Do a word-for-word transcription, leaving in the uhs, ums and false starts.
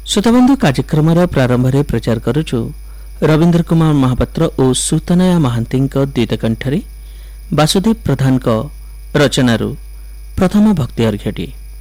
श्रोताबंधु कार्यक्रम प्रारंभ में प्रचार करुचु रवींद्र कुमार महापात्र और सुतनया महांती द्वित कंठरे वासुदेव प्रधान रचनारू प्रथम भक्ति अर्घ्यटी।